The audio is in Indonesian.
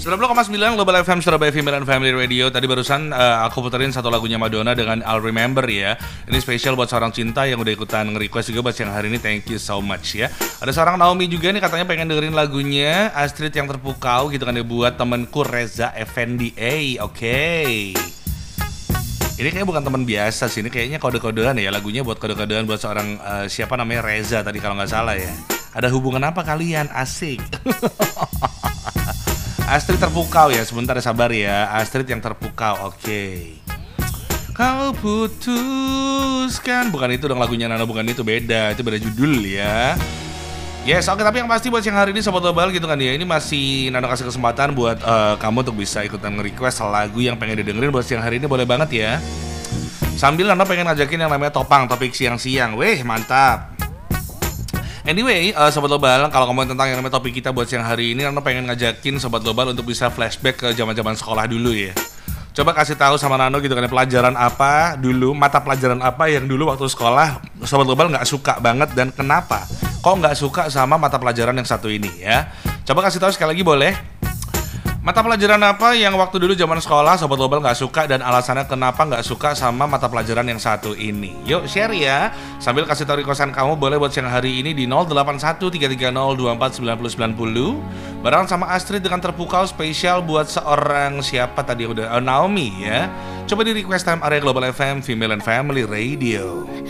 92,9 Global FM Surabaya Female and Family Radio. Tadi barusan aku puterin satu lagunya Madonna dengan I'll Remember ya. Ini spesial buat seorang cinta yang udah ikutan nge-request juga buat siang hari ini. Thank you so much ya. Ada seorang Naomi juga nih katanya pengen dengerin lagunya Astrid yang terpukau gitu kan dia buat temanku Reza Effendi. Oke. Ini kayaknya bukan teman biasa sih, ini kayaknya kode-kodean ya. Lagunya buat kode-kodean buat seorang siapa namanya Reza tadi kalau nggak salah ya. Ada hubungan apa kalian? Asik. Astrid terpukau ya, sebentar ya sabar ya. Astrid yang terpukau, oke. Kau putuskan, bukan itu dong lagunya Nano, bukan itu, beda. Itu beda judul ya. Yes, oke, tapi yang pasti buat siang hari ini Sobat Global gitu kan ya. Ini masih Nano kasih kesempatan buat kamu untuk bisa ikutan nge-request lagu yang pengen didengerin buat siang hari ini, boleh banget ya. Sambil Nano pengen ngajakin yang namanya topik siang-siang. Weh, mantap. Anyway, Sobat Global, kalau ngomongin tentang yang namanya topik kita buat siang hari ini, Nano pengen ngajakin Sobat Global untuk bisa flashback ke zaman-zaman sekolah dulu ya. Coba kasih tahu sama Nano gitu kan, pelajaran apa dulu, mata pelajaran apa yang dulu waktu sekolah Sobat Global nggak suka banget dan kenapa? Kok nggak suka sama mata pelajaran yang satu ini ya? Coba kasih tahu sekali lagi boleh? Mata pelajaran apa yang waktu dulu zaman sekolah Sobat Global nggak suka dan alasannya kenapa nggak suka sama mata pelajaran yang satu ini? Yuk share ya. Sambil kasih tahu requestan kamu boleh buat siang hari ini di 081330249090 bareng sama Astrid dengan terpukau spesial buat seorang siapa tadi udah Naomi ya. Coba di request time area Global FM Female and Family Radio.